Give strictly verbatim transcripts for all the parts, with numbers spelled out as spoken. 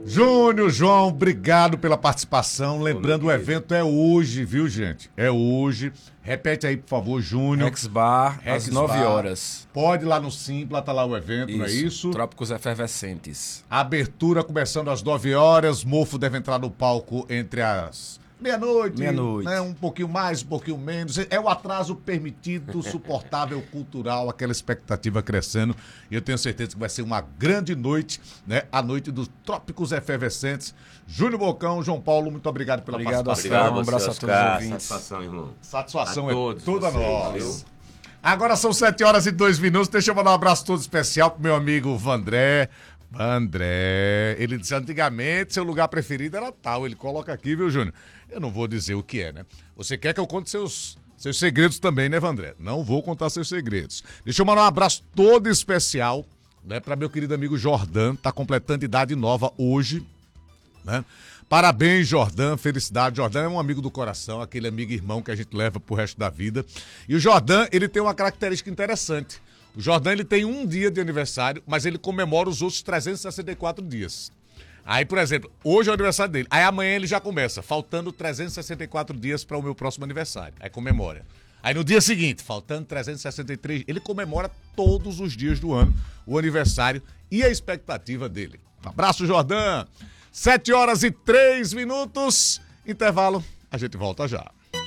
Júnior, João, obrigado pela participação. Lembrando, o evento é hoje, viu, gente? É hoje. Repete aí, por favor, Júnior. Rex Bar, Rex às nove Bar. horas. Pode ir lá no Simpla, tá lá o evento, Isso, não é isso? Trópicos Efervescentes. Abertura começando às nove horas. Mofo deve entrar no palco entre as meia-noite. Meia-noite. Né? Um pouquinho mais, um pouquinho menos. É o atraso permitido, suportável, cultural, aquela expectativa crescendo. E eu tenho certeza que vai ser uma grande noite, né? A noite dos Trópicos Efervescentes. Júnior Bocão, João Paulo, muito obrigado pela Obrigado, participação. Oscar. Um abraço a todos os ouvintes. Satisfação, irmão. Satisfação A é todos toda vocês, nossa. valeu. Agora são sete horas e dois minutos. Deixa eu mandar um abraço todo especial pro meu amigo Vandré. Vandré, ele disse antigamente seu lugar preferido era tal. Ele coloca aqui, viu, Júnior? Eu não vou dizer o que é, né? Você quer que eu conte seus, seus segredos também, né, Vandré? Não vou contar seus segredos. Deixa eu mandar um abraço todo especial, né, para meu querido amigo Jordan, tá completando idade nova hoje, né? Parabéns, Jordan, felicidade. Jordan é um amigo do coração, aquele amigo irmão que a gente leva pro resto da vida. E o Jordan, ele tem uma característica interessante. O Jordan, ele tem um dia de aniversário, mas ele comemora os outros trezentos e sessenta e quatro dias. Aí, por exemplo, hoje é o aniversário dele. Aí amanhã ele já começa, faltando trezentos e sessenta e quatro dias para o meu próximo aniversário. Aí comemora. Aí no dia seguinte, faltando trezentos e sessenta e três, ele comemora todos os dias do ano o aniversário e a expectativa dele. Um abraço, Jordan. Sete horas e três minutos. Intervalo, a gente volta já.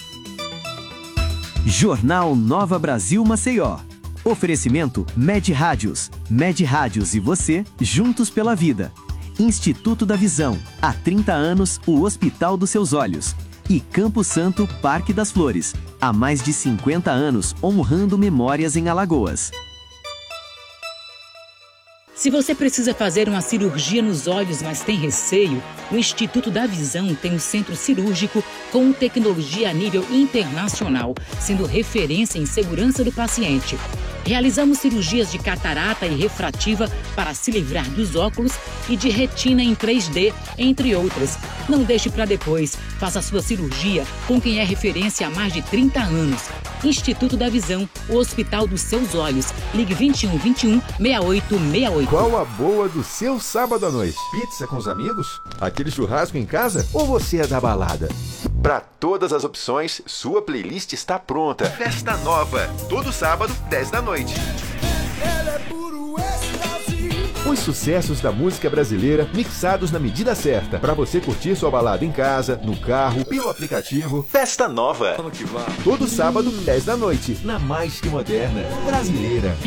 Jornal Nova Brasil Maceió. Oferecimento Med Rádios. Med Rádios e você, juntos pela vida. Instituto da Visão. Há trinta anos, o Hospital dos Seus Olhos. E Campo Santo, Parque das Flores. Há mais de cinquenta anos, honrando memórias em Alagoas. Se você precisa fazer uma cirurgia nos olhos, mas tem receio, o Instituto da Visão tem um centro cirúrgico com tecnologia a nível internacional, sendo referência em segurança do paciente. Realizamos cirurgias de catarata e refrativa para se livrar dos óculos e de retina em três D, entre outras. Não deixe para depois. Faça sua cirurgia com quem é referência há mais de trinta anos. Instituto da Visão, o Hospital dos Seus Olhos. Ligue vinte e um, vinte e um, sessenta e oito sessenta e oito. Qual a boa do seu sábado à noite? Pizza com os amigos? Aquele churrasco em casa? Ou você é da balada? Para todas as opções, sua playlist está pronta. Festa Nova, todo sábado, dez da noite. Os sucessos da música brasileira mixados na medida certa, para você curtir sua balada em casa, no carro, pelo aplicativo. Festa Nova. Todo sábado, dez da noite, na mais que moderna brasileira.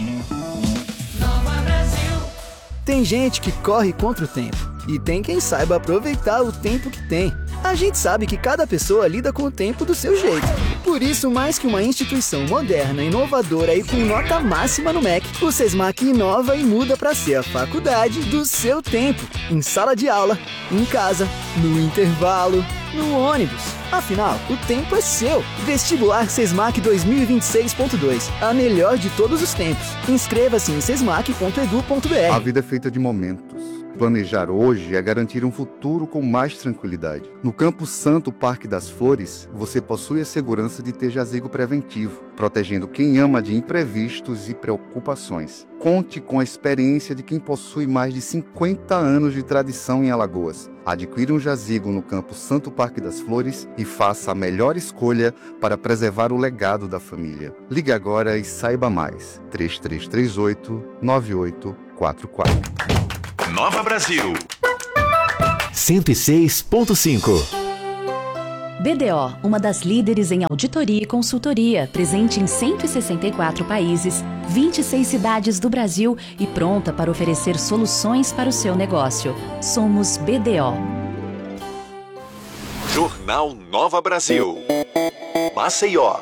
Tem gente que corre contra o tempo e tem quem saiba aproveitar o tempo que tem. A gente sabe que cada pessoa lida com o tempo do seu jeito. Por isso, mais que uma instituição moderna, inovadora e com nota máxima no M E C, o SESMAC inova e muda para ser a faculdade do seu tempo. Em sala de aula, em casa, no intervalo, no ônibus. Afinal, o tempo é seu. Vestibular SESMAC dois mil e vinte e seis ponto dois. A melhor de todos os tempos. Inscreva-se em sesmac ponto edu ponto br. A vida é feita de momentos. Planejar hoje é garantir um futuro com mais tranquilidade. No Campo Santo Parque das Flores, você possui a segurança de ter jazigo preventivo, protegendo quem ama de imprevistos e preocupações. Conte com a experiência de quem possui mais de cinquenta anos de tradição em Alagoas. Adquira um jazigo no Campo Santo Parque das Flores e faça a melhor escolha para preservar o legado da família. Ligue agora e saiba mais. três três três oito, nove oito quatro quatro. Nova Brasil cento e seis ponto cinco. B D O, uma das líderes em auditoria e consultoria, presente em cento e sessenta e quatro países, vinte e seis cidades do Brasil e pronta para oferecer soluções para o seu negócio. Somos B D O. Jornal Nova Brasil Maceió.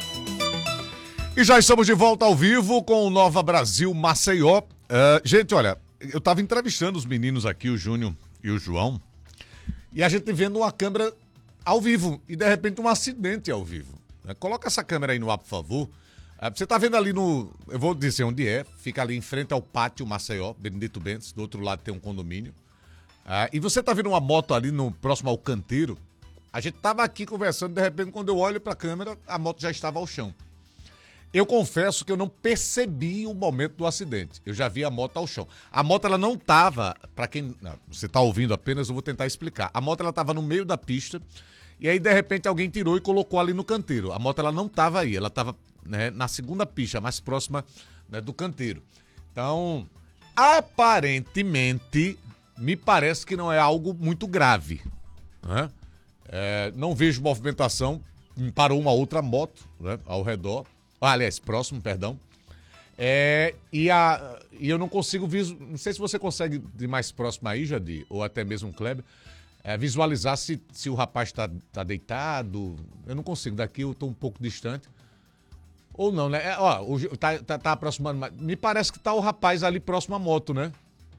E já estamos de volta ao vivo com o Nova Brasil Maceió. Uh, gente, olha, eu estava entrevistando os meninos aqui, o Júnior e o João, e a gente vendo uma câmera ao vivo, e de repente um acidente ao vivo. Né? Coloca essa câmera aí no ar, por favor. Uh, você está vendo ali no... Eu vou dizer onde é. Fica ali em frente ao pátio Maceió, Benedito Bentes. Do outro lado tem um condomínio. Uh, e você está vendo uma moto ali no próximo ao canteiro. A gente estava aqui conversando, de repente, quando eu olho para a câmera, a moto já estava ao chão. Eu confesso que eu não percebi o momento do acidente. Eu já vi a moto ao chão. A moto, ela não tava, para quem... Não, você tá ouvindo apenas, eu vou tentar explicar. A moto, ela tava no meio da pista e aí, de repente, alguém tirou e colocou ali no canteiro. A moto, ela não tava aí, ela tava, né, na segunda pista, mais próxima, né, do canteiro. Então, aparentemente, me parece que não é algo muito grave, né? É, não vejo movimentação, parou uma outra moto, né, ao redor. Ah, aliás, próximo, perdão. É, e, a, e eu não consigo visualizar, não sei se você consegue ir mais próximo aí, Jadir, ou até mesmo o Kleber, é, visualizar se, se o rapaz está tá deitado. Eu não consigo, daqui eu estou um pouco distante. Ou não, né? É, ó, o, tá, tá, tá aproximando, mas me parece que tá o rapaz ali próximo à moto, né?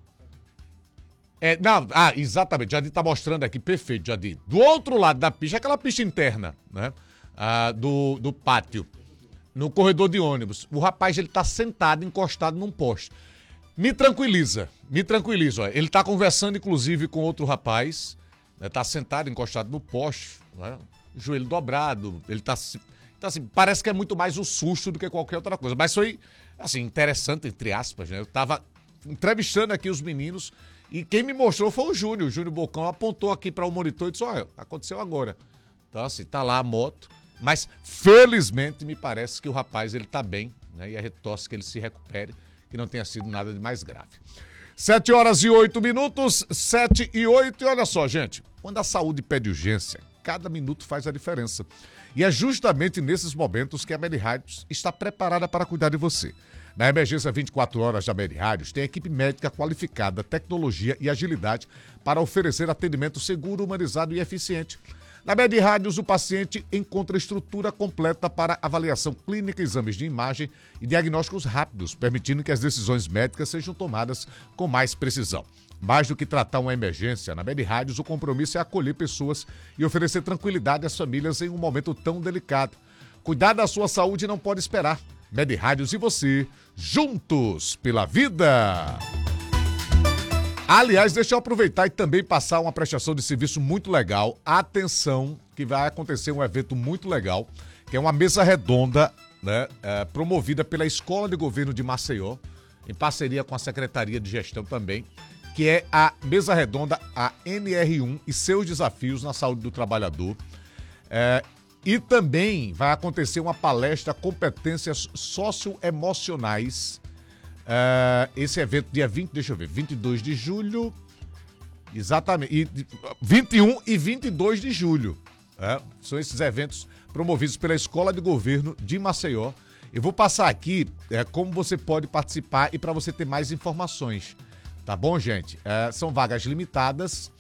É, não, ah, exatamente, Jadir tá mostrando aqui, perfeito, Jadir. Do outro lado da pista, aquela pista interna, né? Ah, do, do pátio. No corredor de ônibus. O rapaz, ele tá sentado, encostado num poste. Me tranquiliza, me tranquiliza. Ó. Ele tá conversando, inclusive, com outro rapaz. Né, tá sentado, encostado no poste. Né, joelho dobrado. Ele tá, tá assim, parece que é muito mais um susto do que qualquer outra coisa. Mas foi, assim, interessante, entre aspas. Né? Eu tava entrevistando aqui os meninos e quem me mostrou foi o Júnior. O Júnior Bocão apontou aqui para o monitor e disse, olha, aconteceu agora. Então, assim, tá lá a moto. Mas, felizmente, me parece que o rapaz, ele tá bem, né? E a gente torce que ele se recupere, que não tenha sido nada de mais grave. Sete horas e oito minutos, sete e oito. E olha só, gente, quando a saúde pede urgência, cada minuto faz a diferença. E é justamente nesses momentos que a MediRádios está preparada para cuidar de você. Na emergência vinte e quatro horas da MediRádios, tem equipe médica qualificada, tecnologia e agilidade para oferecer atendimento seguro, humanizado e eficiente. Na MediRádios, o paciente encontra estrutura completa para avaliação clínica, exames de imagem e diagnósticos rápidos, permitindo que as decisões médicas sejam tomadas com mais precisão. Mais do que tratar uma emergência, na MediRádios o compromisso é acolher pessoas e oferecer tranquilidade às famílias em um momento tão delicado. Cuidar da sua saúde não pode esperar. MediRádios e você, juntos pela vida! Aliás, deixa eu aproveitar e também passar uma prestação de serviço muito legal. Atenção, que vai acontecer um evento muito legal, que é uma mesa redonda, né, é, promovida pela Escola de Governo de Maceió, em parceria com a Secretaria de Gestão também, que é a mesa redonda, a N R um e seus desafios na saúde do trabalhador. É, e também vai acontecer uma palestra Competências Socioemocionais. Uh, esse evento dia vinte, deixa eu ver, vinte e dois de julho, exatamente, e vinte e um e vinte e dois de julho, é, são esses eventos promovidos pela Escola de Governo de Maceió. Eu vou passar aqui é, como você pode participar e para você ter mais informações, tá bom, gente? É, são vagas limitadas,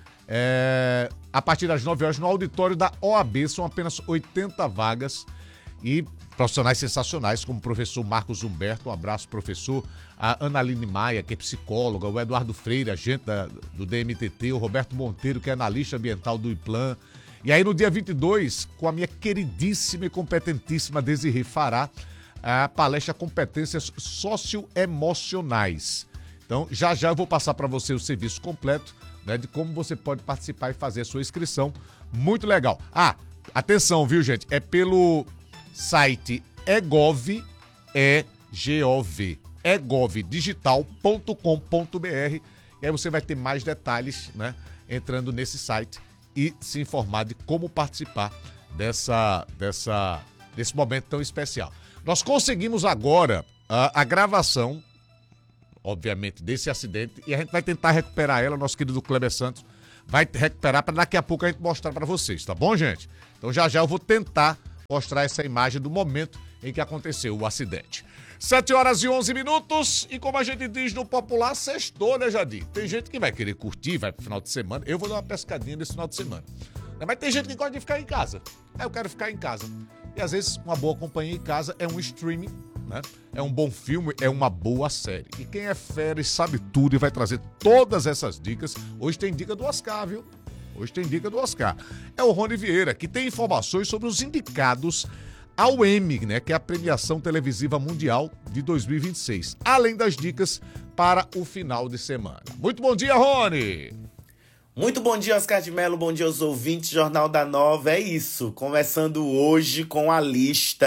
é, a partir das nove horas no auditório da O A B, são apenas oitenta vagas e profissionais sensacionais, como o professor Marcos Humberto, um abraço, professor, a Analine Maia, que é psicóloga, o Eduardo Freire, agente da, do D M T T, o Roberto Monteiro, que é analista ambiental do IPLAN. E aí no dia vinte e dois, com a minha queridíssima e competentíssima Desirê Fará, a palestra Competências Socioemocionais. Então, já já eu vou passar para você o serviço completo, né, de como você pode participar e fazer a sua inscrição. Muito legal. Ah, atenção, viu, gente? É pelo site egov, E G O V, egov digital ponto com ponto b r, e aí você vai ter mais detalhes, né, entrando nesse site e se informar de como participar dessa, dessa, desse momento tão especial. Nós conseguimos agora a, a gravação, obviamente, desse acidente, e a gente vai tentar recuperar ela, nosso querido Kleber Santos vai recuperar para daqui a pouco a gente mostrar para vocês, tá bom, gente? Então já já eu vou tentar mostrar essa imagem do momento em que aconteceu o acidente. sete horas e onze minutos, e como a gente diz no popular, sextou, né, Jadir? Tem gente que vai querer curtir, vai pro final de semana. Eu vou dar uma pescadinha nesse final de semana. Mas tem gente que gosta de ficar em casa. É, eu quero ficar em casa. E às vezes uma boa companhia em casa é um streaming, né? É um bom filme, é uma boa série. E quem é fera e sabe tudo e vai trazer todas essas dicas, hoje tem dica do Oscar, viu? Hoje tem dica do Oscar. É o Rony Vieira, que tem informações sobre os indicados ao Emmy, né, que é a premiação televisiva mundial de dois mil e vinte e seis. Além das dicas para o final de semana. Muito bom dia, Rony! Muito bom dia, Oscar de Mello. Bom dia aos ouvintes, Jornal da Nova. É isso, começando hoje com a lista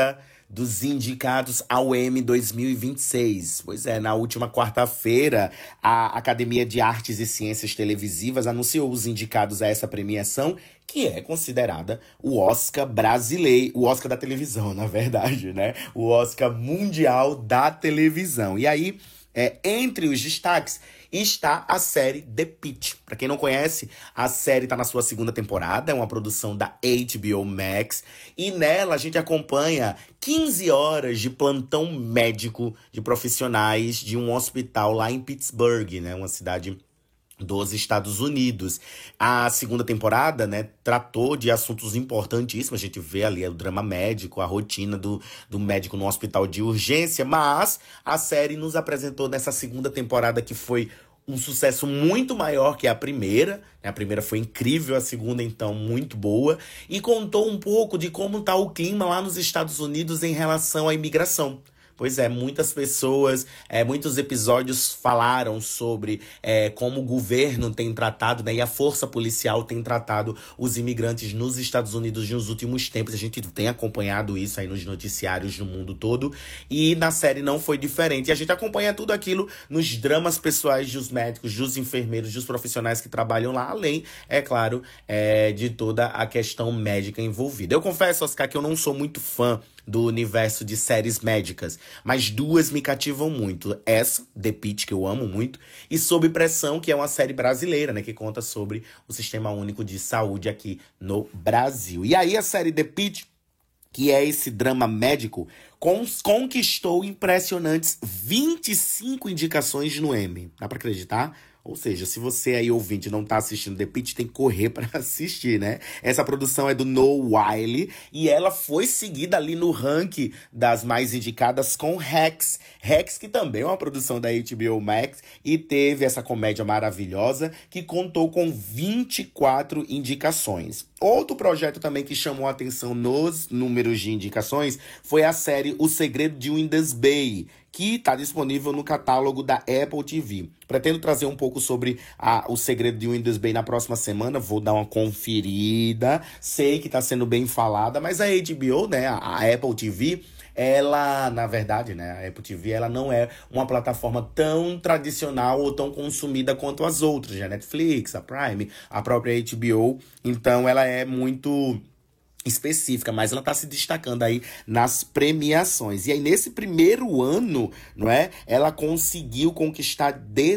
dos indicados ao Emmy dois mil e vinte e seis. Pois é, na última quarta-feira, a Academia de Artes e Ciências Televisivas anunciou os indicados a essa premiação, que é considerada o Oscar brasileiro, o Oscar da televisão, na verdade, né? O Oscar mundial da televisão. E aí, é, entre os destaques, está a série The Pitt. Pra quem não conhece, a série tá na sua segunda temporada, é uma produção da H B O Max, e nela a gente acompanha quinze horas de plantão médico de profissionais de um hospital lá em Pittsburgh, né, uma cidade dos Estados Unidos. A segunda temporada, né, tratou de assuntos importantíssimos. A gente vê ali o drama médico, a rotina do, do médico no hospital de urgência, mas a série nos apresentou nessa segunda temporada que foi um sucesso muito maior que a primeira. A primeira foi incrível, a segunda, então, muito boa. E contou um pouco de como está o clima lá nos Estados Unidos em relação à imigração. Pois é, muitas pessoas, é, muitos episódios falaram sobre é, como o governo tem tratado, né, e a força policial tem tratado os imigrantes nos Estados Unidos nos últimos tempos. A gente tem acompanhado isso aí nos noticiários no mundo todo. E na série não foi diferente. E a gente acompanha tudo aquilo nos dramas pessoais dos médicos, dos enfermeiros, dos profissionais que trabalham lá, além, é claro, é, de toda a questão médica envolvida. Eu confesso, Oscar, que eu não sou muito fã do universo de séries médicas, mas duas me cativam muito. Essa, The Pitt, que eu amo muito, e Sob Pressão, que é uma série brasileira, né, que conta sobre o Sistema Único de Saúde aqui no Brasil. E aí a série The Pitt, que é esse drama médico, conquistou impressionantes vinte e cinco indicações no Emmy. Dá pra acreditar? Ou seja, se você aí, ouvinte, não tá assistindo The Pitt, tem que correr pra assistir, né? Essa produção é do Noah Wyle e ela foi seguida ali no ranking das mais indicadas com Rex. Rex, que também é uma produção da H B O Max e teve essa comédia maravilhosa que contou com vinte e quatro indicações. Outro projeto também que chamou a atenção nos números de indicações foi a série O Segredo de Windows Bay, que está disponível no catálogo da Apple T V. Pretendo trazer um pouco sobre a, o Segredo de Windows Bay na próxima semana, vou dar uma conferida. Sei que está sendo bem falada, mas a H B O, né, a, a Apple T V, ela, na verdade, né, a Apple T V, ela não é uma plataforma tão tradicional ou tão consumida quanto as outras, né? A Netflix, a Prime, a própria H B O. Então, ela é muito específica, mas ela tá se destacando aí nas premiações. E aí, nesse primeiro ano, não é? Ela conseguiu conquistar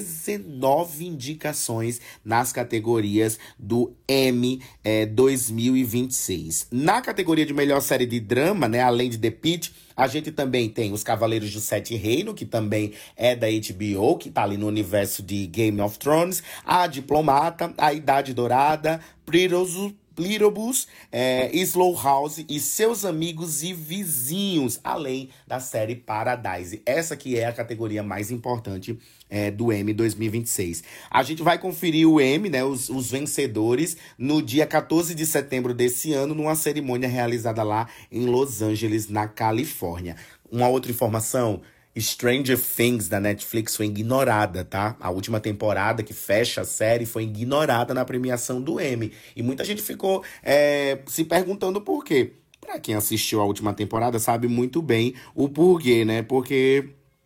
dezenove indicações nas categorias do Emmy é, dois mil e vinte e seis. Na categoria de melhor série de drama, né, além de The Pitt, a gente também tem Os Cavaleiros do Sete Reinos, que também é da H B O, que tá ali no universo de Game of Thrones, A Diplomata, A Idade Dourada, Plirosoph, Plirobus, é, Slow House e Seus Amigos e Vizinhos, além da série Paradise. Essa que é a categoria mais importante é, do Emmy dois mil e vinte e seis. A gente vai conferir o Emmy, né, os, os vencedores, no dia quatorze de setembro desse ano, numa cerimônia realizada lá em Los Angeles, na Califórnia. Uma outra informação: Stranger Things da Netflix foi ignorada, tá? A última temporada que fecha a série foi ignorada na premiação do Emmy. E muita gente ficou é, se perguntando por quê. Pra quem assistiu a última temporada sabe muito bem o porquê, né? Porque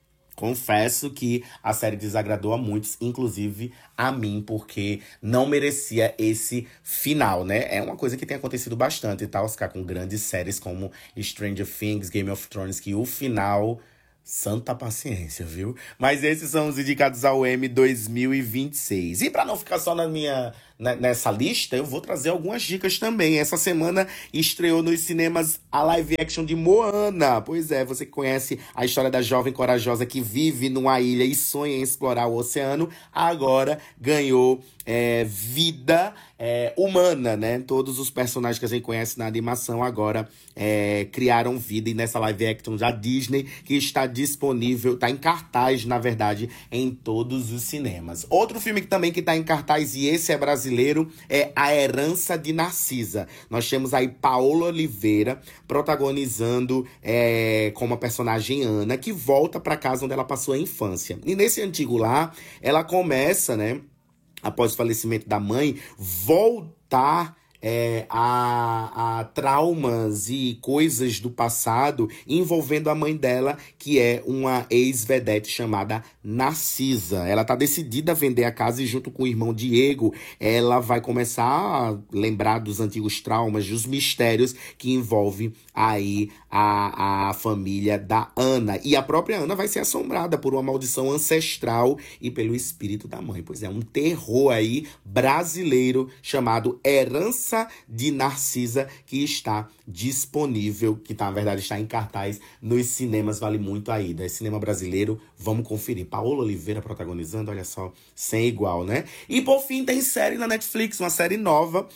confesso que a série desagradou a muitos, inclusive a mim, porque não merecia esse final, né? É uma coisa que tem acontecido bastante, tá, Oscar? Com grandes séries como Stranger Things, Game of Thrones, que o final... Santa paciência, viu? Mas esses são os indicados ao Emmy dois mil e vinte e seis. E para não ficar só na minha, na, nessa lista, eu vou trazer algumas dicas também. Essa semana estreou nos cinemas a live action de Moana. Pois é, você que conhece a história da jovem corajosa que vive numa ilha e sonha em explorar o oceano, agora ganhou é, vida é, humana, né? Todos os personagens que a gente conhece na animação agora é, criaram vida. E nessa live action da Disney, que está disponível, está em cartaz, na verdade, em todos os cinemas. Outro filme que também que está em cartaz, e esse é brasileiro, é A Herança de Narcisa. Nós temos aí Paola Oliveira protagonizando é, como a personagem Ana, que volta para casa onde ela passou a infância. E nesse antigo lar, ela começa, né, após o falecimento da mãe, voltar É, a, a traumas e coisas do passado envolvendo a mãe dela, que é uma ex-vedete chamada Narcisa. Ela tá decidida a vender a casa e junto com o irmão Diego, ela vai começar a lembrar dos antigos traumas, dos mistérios que envolvem aí a, a família da Ana. E a própria Ana vai ser assombrada por uma maldição ancestral e pelo espírito da mãe. Pois é, um terror aí brasileiro chamado Herança de Narcisa, que está disponível, que tá, na verdade está em cartaz nos cinemas. Vale muito a ida. É cinema brasileiro, vamos conferir. Paola Oliveira protagonizando, olha só, sem igual, né? E por fim tem série na Netflix, uma série nova,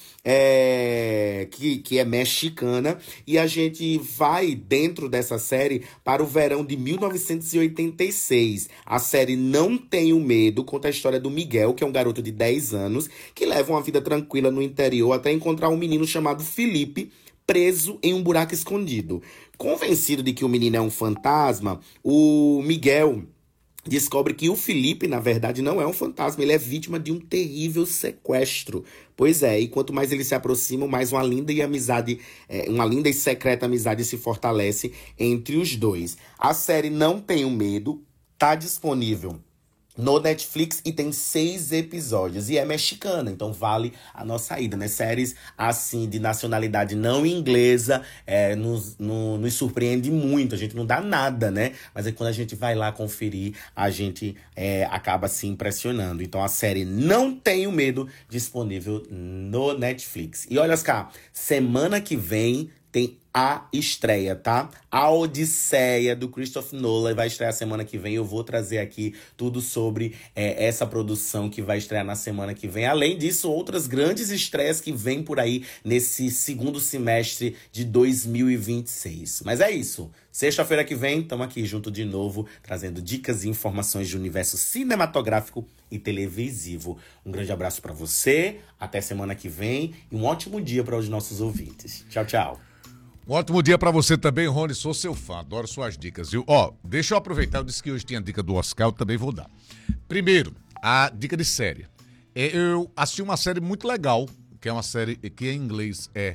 é, que, que é mexicana, e a gente vai dentro dessa série para o verão de mil novecentos e oitenta e seis. A série Não Tenho Medo conta a história do Miguel, que é um garoto de dez anos, que leva uma vida tranquila no interior até encontrar um menino chamado Felipe, preso em um buraco escondido. Convencido de que o menino é um fantasma, o Miguel descobre que o Felipe, na verdade, não é um fantasma, ele é vítima de um terrível sequestro. Pois é, e quanto mais eles se aproximam, mais uma linda e amizade, é, uma linda e secreta amizade se fortalece entre os dois. A série Não Tenho Medo tá disponível no Netflix e tem seis episódios. E é mexicana, então vale a nossa ida, né? Séries assim, de nacionalidade não inglesa, é, nos, no, nos surpreende muito. A gente não dá nada, né? Mas é quando a gente vai lá conferir, a gente é, acaba se impressionando. Então a série Não Tenho Medo, disponível no Netflix. E olha, Oscar, semana que vem tem a estreia, tá? A Odisseia, do Christopher Nolan, vai estrear semana que vem. Eu vou trazer aqui tudo sobre é, essa produção que vai estrear na semana que vem. Além disso, outras grandes estreias que vêm por aí nesse segundo semestre de dois mil e vinte e seis. Mas é isso. Sexta-feira que vem, estamos aqui junto de novo, trazendo dicas e informações do universo cinematográfico e televisivo. Um grande abraço para você, até semana que vem e um ótimo dia para os nossos ouvintes. Tchau, tchau. Um ótimo dia pra você também, Rony. Sou seu fã, adoro suas dicas, viu? Ó, deixa eu aproveitar, eu disse que hoje tinha dica do Oscar, eu também vou dar. Primeiro, a dica de série. Eu assisti uma série muito legal, que é uma série que em inglês é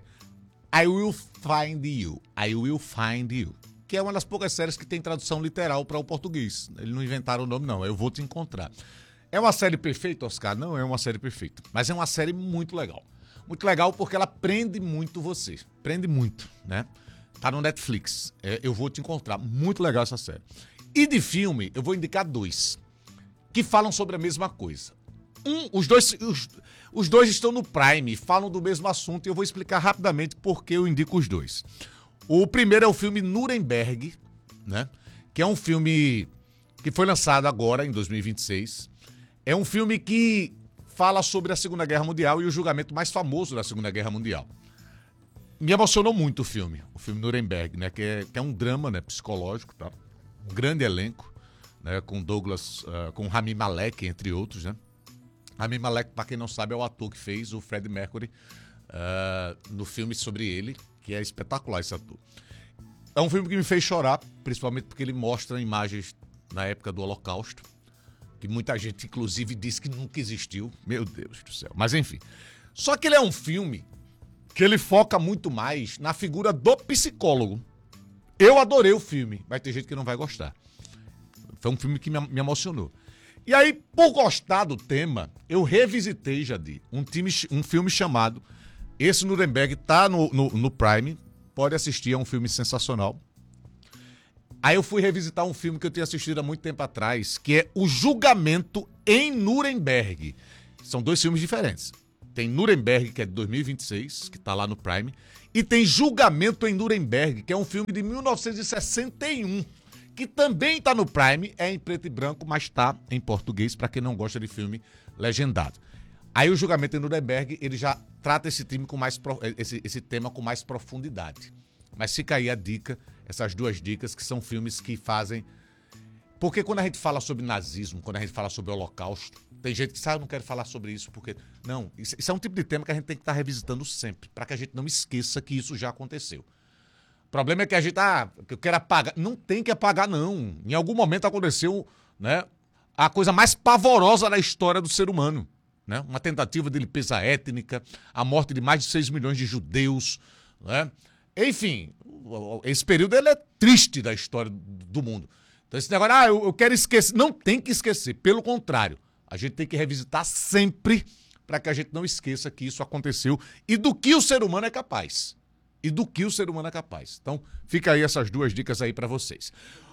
I Will Find You. I Will Find You. Que é uma das poucas séries que tem tradução literal para o português. Eles não inventaram o nome, não. Eu Vou Te Encontrar. É uma série perfeita, Oscar? Não é uma série perfeita. Mas é uma série muito legal. Muito legal porque ela prende muito você. Prende muito, né? Tá no Netflix. É, Eu Vou Te Encontrar. Muito legal essa série. E de filme, eu vou indicar dois. Que falam sobre a mesma coisa. Um, os dois, os, os dois estão no Prime, falam do mesmo assunto. E eu vou explicar rapidamente por que eu indico os dois. O primeiro é o filme Nuremberg, né? Que é um filme que foi lançado agora, em dois mil e vinte e seis. É um filme que fala sobre a Segunda Guerra Mundial e o julgamento mais famoso da Segunda Guerra Mundial. Me emocionou muito o filme, o filme Nuremberg, né? Que é, que é um drama, né, psicológico, tá? Um grande elenco, né? Com Douglas, uh, com Rami Malek, entre outros, né? Rami Malek, para quem não sabe, é o ator que fez o Freddie Mercury uh, no filme sobre ele, que é espetacular esse ator. É um filme que me fez chorar, principalmente porque ele mostra imagens na época do Holocausto, que muita gente, inclusive, disse que nunca existiu. Meu Deus do céu. Mas, enfim. Só que ele é um filme que ele foca muito mais na figura do psicólogo. Eu adorei o filme. Vai ter gente que não vai gostar. Foi um filme que me, me emocionou. E aí, por gostar do tema, eu revisitei, Jadir, um, time, um filme chamado... Esse Nuremberg tá no, no, no Prime. Pode assistir, é um filme sensacional. Aí eu fui revisitar um filme que eu tinha assistido há muito tempo atrás, que é O Julgamento em Nuremberg. São dois filmes diferentes. Tem Nuremberg, que é de dois mil e vinte e seis, que tá lá no Prime, e tem Julgamento em Nuremberg, que é um filme de mil novecentos e sessenta e um, que também tá no Prime, é em preto e branco, mas tá em português, para quem não gosta de filme legendado. Aí o Julgamento em Nuremberg, ele já trata esse, time com mais, esse, esse tema com mais profundidade. Mas fica aí a dica, essas duas dicas, que são filmes que fazem... Porque quando a gente fala sobre nazismo, quando a gente fala sobre o Holocausto, tem gente que sabe, ah, eu não quero falar sobre isso, porque... Não, isso, isso é um tipo de tema que a gente tem que estar revisitando sempre, para que a gente não esqueça que isso já aconteceu. O problema é que a gente, ah, que eu quero apagar. Não tem que apagar, não. Em algum momento aconteceu, né, a coisa mais pavorosa da história do ser humano. né? Uma tentativa de limpeza étnica, a morte de mais de seis milhões de judeus, né? Enfim, esse período ele é triste da história do mundo. Então esse negócio, ah, eu, eu quero esquecer. Não tem que esquecer, pelo contrário. A gente tem que revisitar sempre para que a gente não esqueça que isso aconteceu e do que o ser humano é capaz. E do que o ser humano é capaz. Então, fica aí essas duas dicas aí para vocês.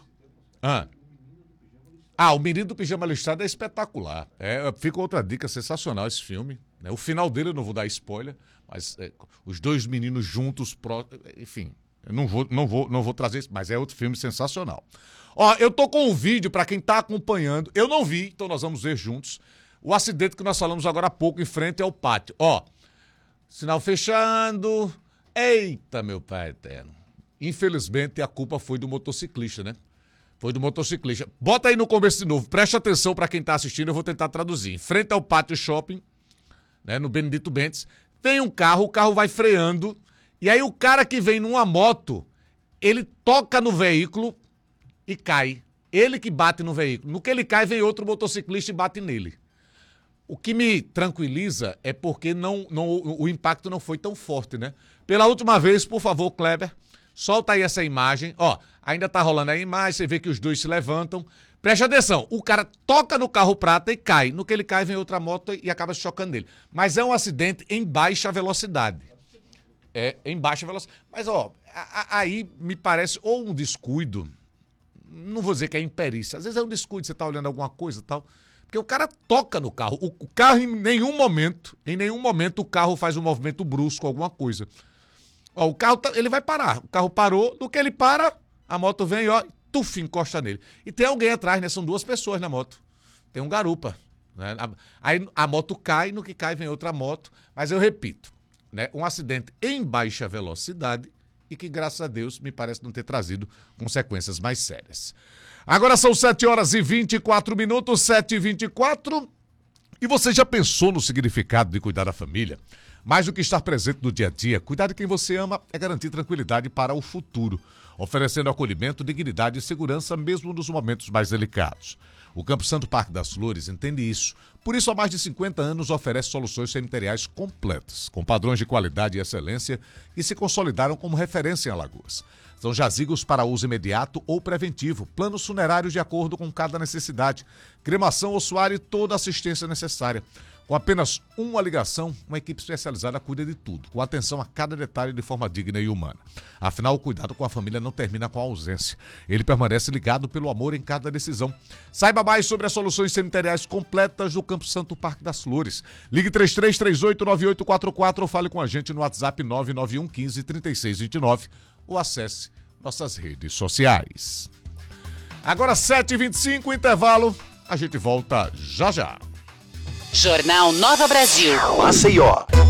Ah. ah, o Menino do Pijama Listrado é espetacular. É, fica outra dica sensacional esse filme. Né? O final dele eu não vou dar spoiler, mas é, os dois meninos juntos, pró, enfim, eu não vou, não, vou, não vou trazer isso, mas é outro filme sensacional. Ó, eu tô com um vídeo para quem tá acompanhando. Eu não vi, então nós vamos ver juntos. O acidente que nós falamos agora há pouco em frente ao pátio. Ó, sinal fechando. Eita, meu pai eterno. Infelizmente a culpa foi do motociclista, né? Foi do motociclista. Bota aí no começo de novo. Preste atenção para quem tá assistindo, eu vou tentar traduzir. Em frente ao pátio shopping, né, no Benedito Bentes, tem um carro, o carro vai freando. E aí o cara que vem numa moto, ele toca no veículo e cai. Ele que bate no veículo. No que ele cai, vem outro motociclista e bate nele. O que me tranquiliza é porque não, não, o impacto não foi tão forte, né? Pela última vez, por favor, Kleber, solta aí essa imagem. Ó, ainda tá rolando a imagem, você vê que os dois se levantam. Preste atenção, o cara toca no carro prata e cai. No que ele cai, vem outra moto e acaba se chocando nele. Mas é um acidente em baixa velocidade. É, em baixa velocidade. Mas, ó, a, a, aí me parece ou um descuido, não vou dizer que é imperícia, às vezes é um descuido, você tá olhando alguma coisa e tal, porque o cara toca no carro. O, o carro em nenhum momento, em nenhum momento o carro faz um movimento brusco, alguma coisa. Ó, o carro, tá, ele vai parar, o carro parou, no que ele para, a moto vem, ó, tuf, encosta nele. E tem alguém atrás, né, são duas pessoas na moto, tem um garupa, né? Aí a moto cai, no que cai vem outra moto, mas eu repito, né, um acidente em baixa velocidade e que, graças a Deus, me parece não ter trazido consequências mais sérias. Agora são sete horas e vinte e quatro minutos, sete e vinte e quatro. E você já pensou no significado de cuidar da família? Mais do que estar presente no dia a dia, cuidar de quem você ama é garantir tranquilidade para o futuro, oferecendo acolhimento, dignidade e segurança mesmo nos momentos mais delicados. O Campo Santo Parque das Flores entende isso. Por isso, há mais de cinquenta anos, oferece soluções cemiteriais completas, com padrões de qualidade e excelência que se consolidaram como referência em Alagoas. São jazigos para uso imediato ou preventivo, planos funerários de acordo com cada necessidade, cremação ossuária e toda a assistência necessária. Com apenas uma ligação, uma equipe especializada cuida de tudo, com atenção a cada detalhe de forma digna e humana. Afinal, o cuidado com a família não termina com a ausência. Ele permanece ligado pelo amor em cada decisão. Saiba mais sobre as soluções cemiteriais completas do Campo Santo Parque das Flores. Ligue três três três oito nove oito quatro quatro ou fale com a gente no WhatsApp nove nove um um cinco, três seis dois nove ou acesse nossas redes sociais. Agora sete e vinte e cinco, intervalo. A gente volta já já. Jornal Nova Brasil. Maceió.